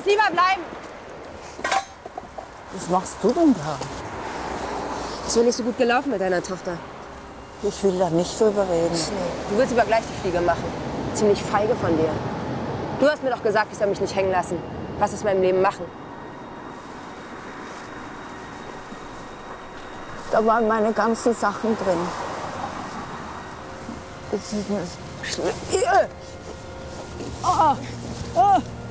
Lass lieber bleiben. Was machst du denn da? Ist wohl nicht so gut gelaufen mit deiner Tochter. Ich will da nicht drüber reden. Nee, du willst lieber gleich die Fliege machen. Ziemlich feige von dir. Du hast mir doch gesagt, ich soll mich nicht hängen lassen. Was ist meinem Leben machen? Da waren meine ganzen Sachen drin. Das ist mir schlimm. Oh, oh.